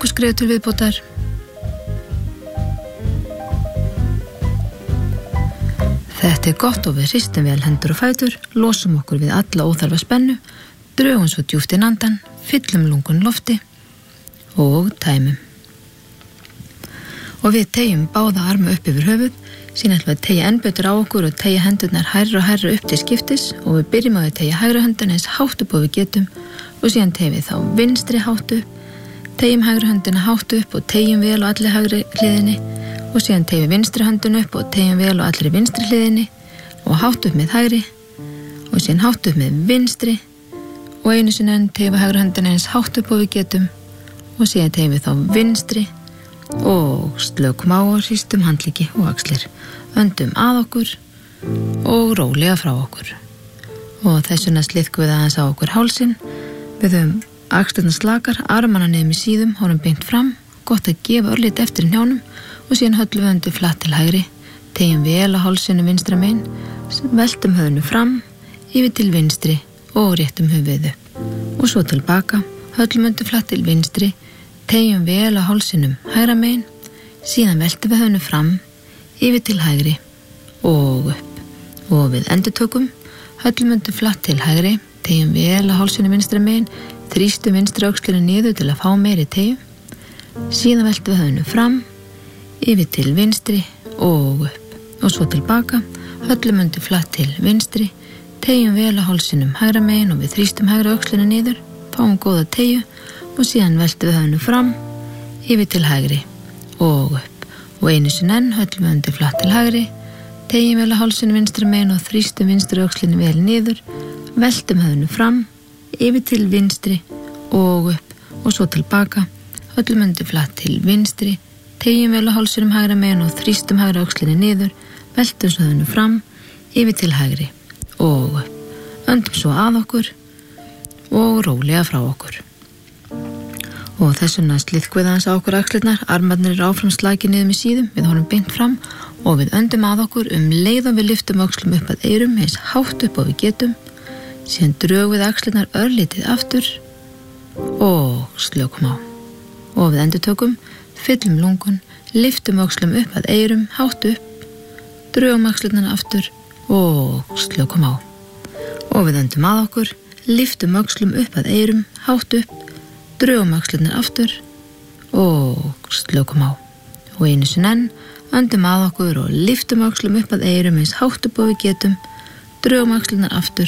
nokkuð skref til viðbótar. Þetta gott og við hristum vel hendur og fætur, losum okkur við alla óþarfa spennu, drögum svo djúpt inn andan, fyllum lungun lofti og tæmum. Og við teygjum báða arma upp yfir höfuð, síðan ætlum við að teygja enn betur á okkur og teygja hendurnar hærra og hærra upp til skiptis og við byrjum að teygja hægra höndina eins hátt upp og við getum og síðan teygjum við þá vinstri hátt upp, teygjum hægra höndina hátt upp og teygjum vel á allri hægri hliðinni og síðan teygjum við vinstri höndina upp og teygjum vel á allri vinstri hliðinni og hátt upp með hægri og síðan hátt upp með vinstri og einu sinni enn teygjum við hægra höndina eins hátt upp og við getum og síðan teygjum við þá vinstri og slökum á og hristum handleggi og axlir, öndum að okkur og rólega frá okkur og þessuna slíðkum við aðeins á okkur hálsinn, við höfum axlirnar slakar, armana niður með síðum, horfum beint fram, gott að gefa örlít eftir í hnjánum og síðan höllum við öndum flatt til hægri, teygjum vel á hálsinu vinstra megin, veltum höfðinu fram, yfir til vinstri og réttum höfuðið upp og svo tilbaka, höllum öndum flatt til vinstri, teygjum vel á hálsinum hægra megin, síðan veltum við höfðinu fram, yfir til hægri og upp og við endurtökum, höllum öndum flatt til hægri, teygjum vel á hálsinum vinstra megin, þrýstum vinstri öxlina niður til að fá meiri teygjum, síðan veltum við höfðinu fram, yfir til vinstri og upp og svo tilbaka, höllum öndum flatt til vinstri, teygjum vel á hálsinum hægra megin og við þrýstum hægra öxlina niður, fáum góða teygju og síðan veltum við höfðinu fram, yfir til hægri og upp og einu sinni enn höllum við öndum flatt til hægri, teygjum vel á hálsinu vinstra megin og þrýstum vinstri öxlinu vel niður, veltum höfðinu fram, yfir til vinstri og upp og svo tilbaka, höllum öndum flatt til vinstri, teygjum vel á hálsinum hægra megin og þrýstum hægra öxlinu niður, veltum höfðinu fram, yfir til hægri og upp, öndum svo að okkur og rólega frá okkur. Og þessuna slíðkum við aðeins á okkur axlirnar, armarnir eru áfram slakið niður með síðum, við horfum beint fram og við öndum að okkur leið og við lyftum öxlum upp að eyrum eins hátt upp og við getum, síðan drögum við axlirnar örlítið aftur og slökum á. Og við endurtökum, fyllum lungun, lyftum öxlum upp að eyrum hátt upp, drögum axlirnar aftur og slökum á. Og við öndum að okkur, lyftum öxlum upp að eyrum hátt upp, drögum axlirnar aftur og slökum á. Og einu sinni enn, öndum að okkur og lyftum öxlum upp að eyrum eins hátt upp og við getum, drögum axlirnar aftur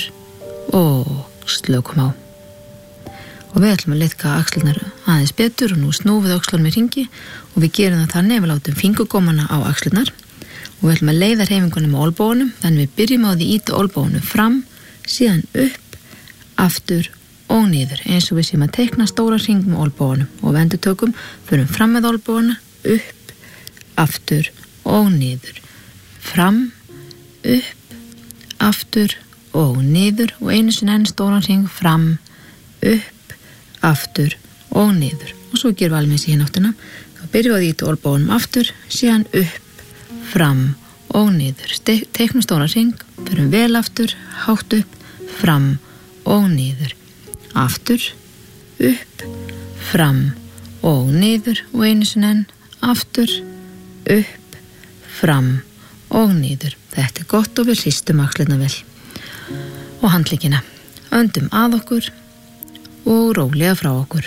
og slökum á. Og við ætlum að liðka axlirnar aðeins betur og nú snúum við öxlunum í hringi og við gerum það þannig að við látum fingurgómana á axlirnar og við ætlum að leiða hreyfingunum með olnbogunum, þannig við byrjum á því ýta olnbogunum fram, síðan upp, aftur og niður, eins og við séum að teikna stóra hring með olnbogunum og við endurtökum, förum fram með olnboguna, upp, aftur og niður, fram, upp, aftur og niður og einu sinni enn stóran hring fram, upp, aftur og niður og svo gerum við alveg eins í hináttina, þá byrjum við að ýta olnbogunum aftur, síðan upp, fram og niður, teiknum stóran hring, förum vel aftur, hátt upp, fram og niður, aftur, upp, fram og niður og einu sinni enn, aftur, upp, fram og niður. Þetta gott og við hristum axlirnar vel. Og handleggina, öndum að okkur og rólega frá okkur.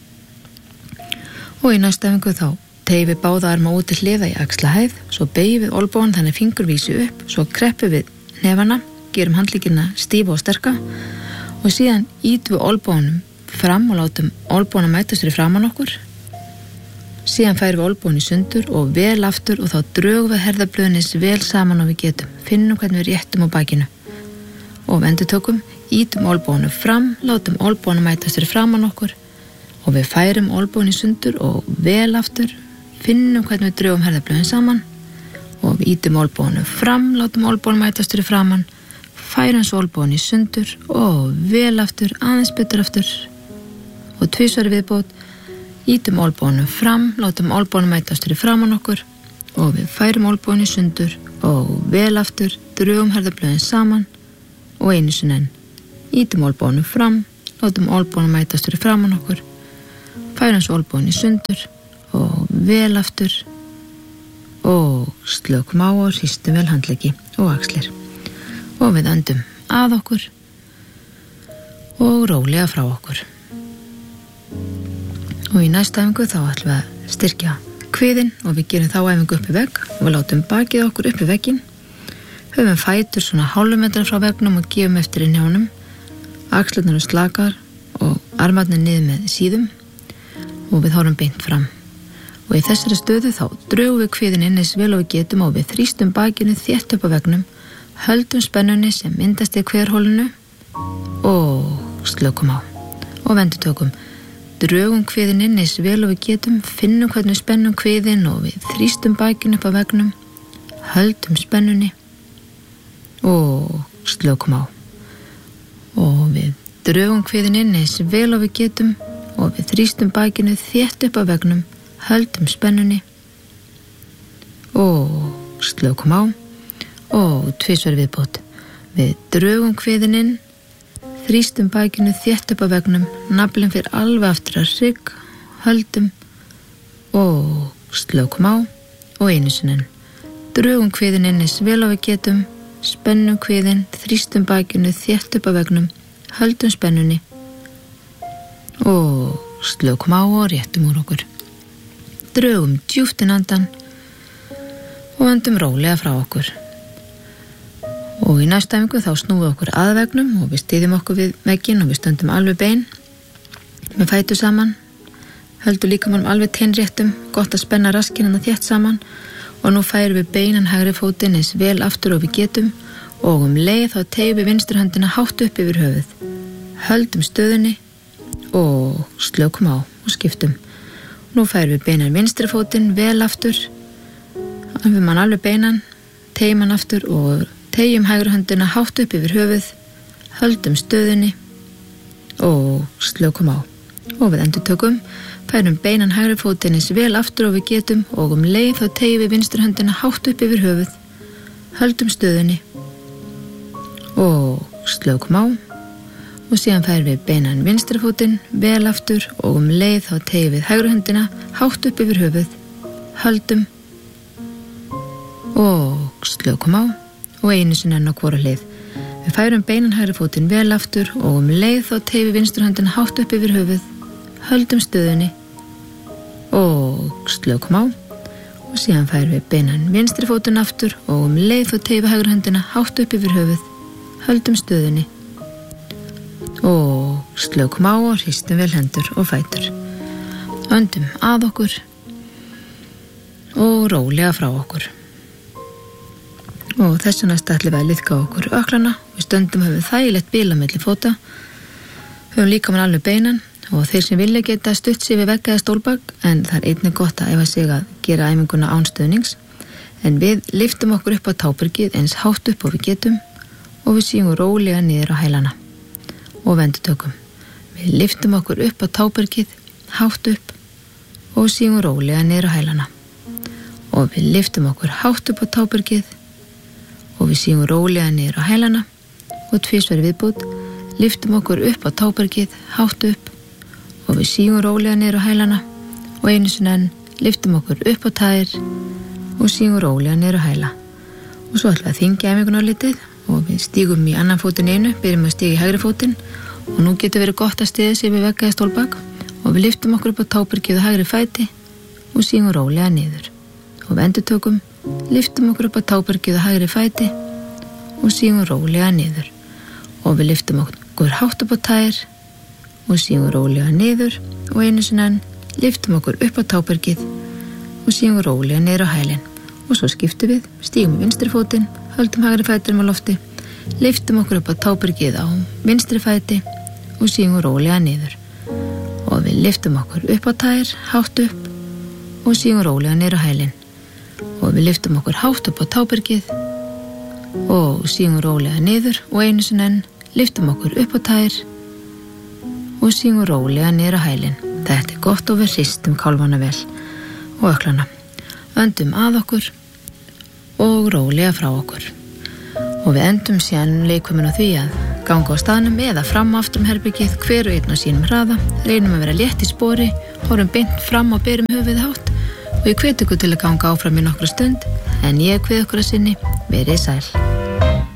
Og í næstu æfingu þá teygjum við báða arma út til hliða í axlahæð, svo beygjum við olnbogann þannig fingur vísi upp, svo kreppum við nefana, gerum handleggina stífa og sterka og síðan ýtum við olnboganum fram og látum olnbogana mætast fyrir framan okkur. Síðan færum við olnbogann í sundur og vel aftur og þá drögum við herðablöðunis vel saman og við getum. Finnum hvernig við réttum á bakinu. Og við endurtökum, ýtum olnboganum fram, látum olnbogana mætast fyrir framan okkur og við færum olnbogann í sundur og vel aftur. Finnum hvernig við drögum herðablöðin saman og við ýtum olnboganum fram, látum olnboganum mætast fyrir framan, færum svo olnbogann í sundur og vel aftur, aðeins betur aftur og tvisvar viðbót, ýtum olnboganum fram, látum olnboganum mætast fyrir framan okkur og við færum olnbogann í sundur og vel aftur, drögum herðablöðin saman og einu sinni enn, ýtum olnboganum fram, látum olnboganum mætast fyrir framan okkur, Færum svo olnbogann í sundur og vel aftur og slökum á og hristum vel handleggi og axlir. Og við öndum að okkur og rólega frá okkur. Og í næstu æfingu þá ætlum við að styrkja kviðinn og við gerum þá æfingu upp í vegg og við látum bakið okkur upp í vegginn. Höfum fætur svona hálfum metra frá veggnum og gefum eftir inn hjá honum. Axlirnar slakar og armarnir niður með síðum og við horfum beint fram. Og í þessari stöðu þá drögum við kviðinn inn eins vel og við getum og við þrýstum bakinu þétt upp á veggnum, höldum spennunni sem myndast í kviðarholinu og slökum á. Og endurtökum. Drögum kviðinn inn eins vel og við getum, finnum hvernig við spennum kviðinn og við þrýstum bakinu upp á veggnum, höldum spennunni og slökum á. Og við drögum kviðinn inn eins vel og við getum og við þrýstum bakinu þétt upp á veggnum, höldum spennunni og slökum á og tvisvar viðbót. Við drögum kviðinn inn, þrýstum bakinu þétt upp á veggnum, naflinn fyrir alveg aftur að hrygg, höldum og slökum á og einu sinni. Drögum kviðinn inn eins vel og við getum, spennum kviðinn, þrýstum bakinu þétt upp á veggnum, höldum spennunni og slökum á og réttum úr okkur. Drögum djúpt inn andan og öndum rólega frá okkur. Og í næstu æfingu þá snúum við okkur að veggnum og við styðjum okkur við vegginn og við stöndum alveg bein með fætur saman, höldum líkamannum alveg teinréttum, gott að spenna raskinn þétt saman og nú færum við beinan hægri fótinn eins vel aftur og við getum og leið þá tegjum við vinstri höndina hátt upp yfir höfuð, höldum stöðunni og slökum á og skiptum. Nú færum við beinan vinstri fótinn vel aftur, við mann alveg beinan, tegjum hann aftur og tegjum hægri höndina hátt upp yfir höfuð, höldum stöðunni og slökum á. Og við endurtökum, færum beinan hægri fótinn eins vel aftur og við getum og leið þá tegjum við vinstri höndina hátt upp yfir höfuð, höldum stöðunni og slökum á. Og síðan færum við beinan vinstri fótinn vel aftur og leið þá tegjum við hægri höndina hátt upp yfir höfuð, höldum og slökum á og einu sinni enn á hvora hlið. Við færum beinan hægri fótinn vel aftur og leið þá tegjum við vinstri höndina hátt upp yfir höfuð, höldum stöðunni og slökum á. Og síðan færum við beinan vinstri fótinn aftur og leið þá tegjum við hægri höndina hátt upp yfir höfuð, höldum stöðunni og slökum á og hristum vel hendur og fætur. Öndum að okkur og rólega frá okkur. Og þess vegna ætlum við að liðka okkur öklana. Við stöndum höfum þægilegt bil á milli fóta. Höfum líkamann alveg beinan og þeir sem vilja geta stutt sig við vegg eða stólbak, en það er einnig gott að æfa sig að gera æfinguna án stöðnings. En við lyftum okkur upp á tábergið eins hátt upp og við getum og við sígum rólega niður á hælana. Og endurtökum. Við lyftum okkur upp á tábergið, hátt upp og sígum rólega niður á hælana. Og við lyftum okkur hátt upp á tábergið og við sígum rólega niður á hælana og tvisvar viðbót, lyftum okkur upp á tábergið, hátt upp og við sígum rólega niður á hælana og einu sinni enn lyftum okkur upp á tær og sígum rólega niður á hæla. Og svo ætlum við að þyngja æfinguna litið og við stígum í annan fótinn einu, byrjum að stíga í hægri fótinn og nú getur verið gott að stiga sig við vegg eða stólbak og við lyftum okkur upp á tábergið og hægri fæti og sígum rólega niður. Og við endurtökum, lyftum okkur upp á tábergið og hægri fæti og sígum rólega niður. Og við lyftum okkur hátt upp á tær og sígum rólega niður og einu sinni enn lyftum okkur upp á tábergið og sígum rólega niður á hælinn. Og svo skiptum við, stígum í vinstri fótinn, höldum hægri fætinum á lofti, lyftum okkur upp á tábergið á vinstri fæti og sígum rólega niður. Og við lyftum okkur upp á tær, hátt upp og sígum rólega niður á hælinn. Og við lyftum okkur hátt upp á tábergið og sígum rólega niður og einu sinni enn lyftum okkur upp á tær og sígum rólega niður á hælinn. Þetta er gott og við hristum kálfana vel og öklana. Öndum að okkur og rólega frá okkur. Og við endum síðan leikuminn á því að Ganga á staðnum eða fram og aftur herbergið, hver og einn á sínum hraða, reynum að vera létt í spori, horfum beint fram og berum höfuðið hátt og ég hvet ykkur til að ganga áfram í nokkra stund, en ég kveð ykkur að sinni, verið sæl.